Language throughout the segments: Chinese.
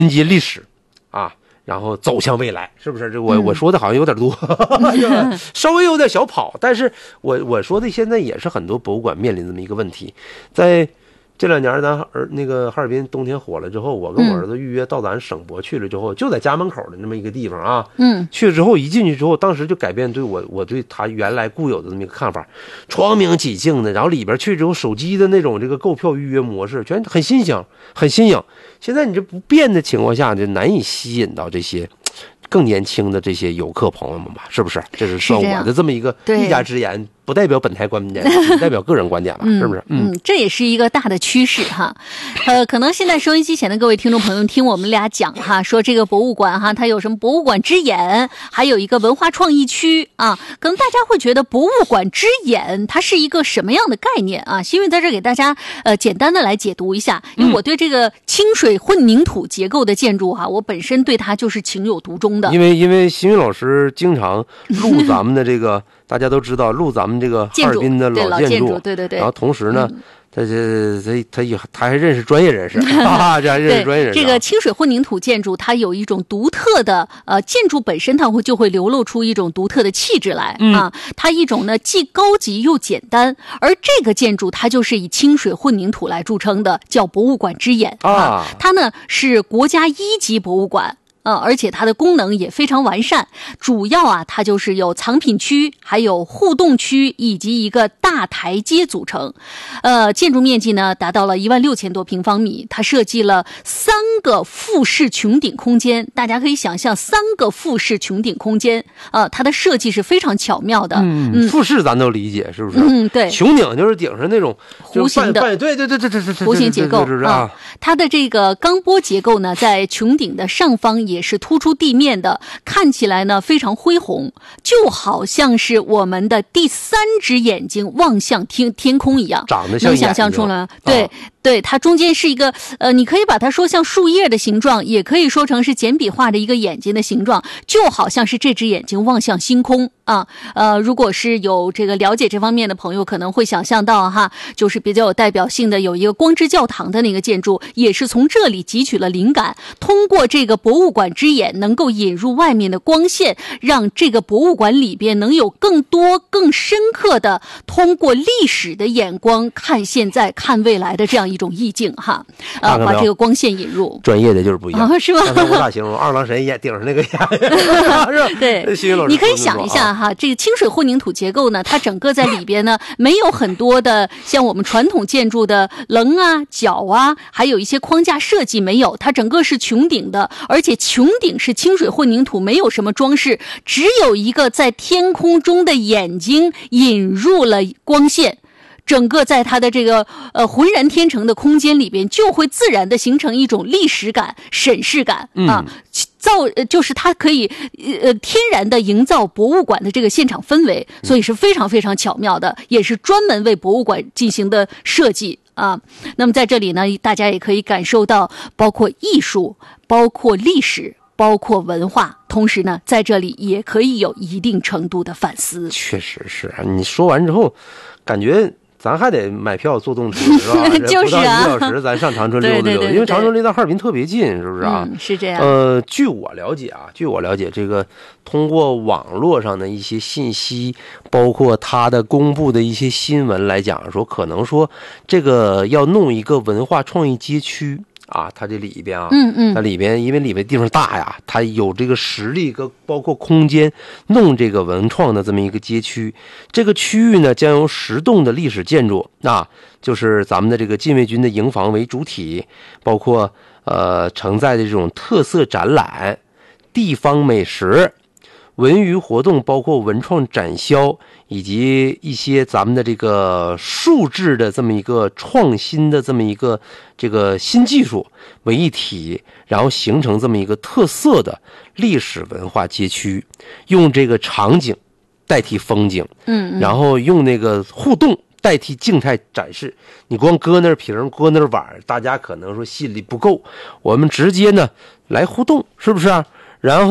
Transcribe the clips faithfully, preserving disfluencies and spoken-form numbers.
接历史啊，然后走向未来，是不是？这我、 嗯、 我说的好像有点多，稍微有点小跑，但是我我说的现在也是很多博物馆面临这么一个问题。在这两年咱儿那个哈尔滨冬天火了之后，我跟我儿子预约到咱省博去了之后，嗯、就在家门口的那么一个地方啊， 嗯， 去了之后一进去之后，当时就改变对我我对他原来固有的那么一个看法，窗明几净的，然后里边去之后手机的那种这个购票预约模式，全很新颖，很新颖。现在你这不变的情况下，就难以吸引到这些更年轻的这些游客朋友们吧？是不是？这是算我的这么一个一家之言。不代表本台观点，只代表个人观点吧，是不是？ 嗯，这也是一个大的趋势哈。呃，可能现在收音机前的各位听众朋友听我们俩讲哈，说这个博物馆哈，它有什么博物馆之眼，还有一个文化创意区啊，可能大家会觉得博物馆之眼它是一个什么样的概念啊？新运在这给大家呃简单的来解读一下，因为我对这个清水混凝土结构的建筑哈，我本身对它就是情有独钟的。 因为因为新运老师经常录咱们的这个。大家都知道录咱们这个哈尔滨的老建筑， 对对对， 然后同时呢，嗯、他这他他也他还认识专业人士，啊，这还认识专业人士、啊。 这个清水混凝土建筑，它有一种独特的呃，建筑本身它会就会流露出一种独特的气质来、嗯、啊。它一种呢既高级又简单，而这个建筑它就是以清水混凝土来著称的，叫博物馆之眼啊。啊它呢是国家一级博物馆。呃，而且它的功能也非常完善，主要啊，它就是有藏品区，还有互动区以及一个大台阶组成。呃，建筑面积呢达到了一万六千多平方米，它设计了三个复式穹顶空间，大家可以想象三个复式穹顶空间，呃，它的设计是非常巧妙的。 嗯，嗯复式咱都理解，是不是？ 嗯，对。 穹顶就是顶上那种弧形的， 对对对对对对对， 弧形结构啊。 它的这个钢波结构呢，在穹顶的上方也是突出地面的，看起来呢非常恢宏，就好像是我们的第三只眼睛望向天天空一样， 长得像能想象出来？对。 啊对，它中间是一个呃，你可以把它说像树叶的形状，也可以说成是简笔画的一个眼睛的形状，就好像是这只眼睛望向星空啊。呃，如果是有这个了解这方面的朋友，可能会想象到哈，就是比较有代表性的有一个光之教堂的那个建筑，也是从这里汲取了灵感，通过这个博物馆之眼，能够引入外面的光线，让这个博物馆里边能有更多、更深刻的通过历史的眼光看现在、看未来的这样一种意境哈，呃，把这个光线引入， 专业的就是不一样， 啊、是吧？ 刚才我咋形容二郎神眼顶上那个眼，是吧？ 对，你可以想一下哈，这个清水混凝土结构呢，它整个在里边呢，没有很多的像我们传统建筑的棱啊、角啊，还有一些框架设计没有，它整个是穹顶的，而且穹顶是清水混凝土，没有什么装饰，只有一个在天空中的眼睛引入了光线。整个在它的这个呃浑然天成的空间里边，就会自然的形成一种历史感、审视感啊，造就是它可以呃天然的营造博物馆的这个现场氛围，所以是非常非常巧妙的，也是专门为博物馆进行的设计啊。那么在这里呢，大家也可以感受到包括艺术、包括历史、包括文化，同时呢，在这里也可以有一定程度的反思。 确实是啊，你说完之后，感觉。咱还得买票坐动车是吧？ 就是啊， 不到一个小时，咱上长春溜达溜达，因为长春离到哈尔滨特别近，是不是啊？ 嗯，是这样。 呃，据我了解啊，据我了解，这个通过网络上的一些信息，包括他的公布的一些新闻来讲，说可能说这个要弄一个文化创意街区。啊，它这里边啊， 嗯嗯， 它里边因为里边地方大呀，它有这个实力跟包括空间弄这个文创的这么一个街区。这个区域呢，将由十栋的历史建筑，啊，就是咱们的这个禁卫军的营房为主体，包括呃承载的这种特色展览、地方美食、文娱活动，包括文创展销，以及一些咱们的这个数字的这么一个创新的这么一个这个新技术为一体，然后形成这么一个特色的历史文化街区，用这个场景代替风景， 嗯， 然后用那个互动代替静态展示。你光搁那瓶搁那碗，大家可能说心里不够，我们直接呢来互动，是不是啊？然后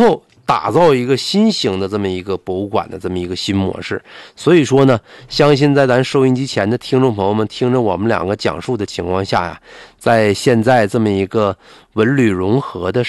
打造一个新型的这么一个博物馆的这么一个新模式。所以说呢，相信在咱收音机前的听众朋友们听着我们两个讲述的情况下呀，在现在这么一个文旅融合的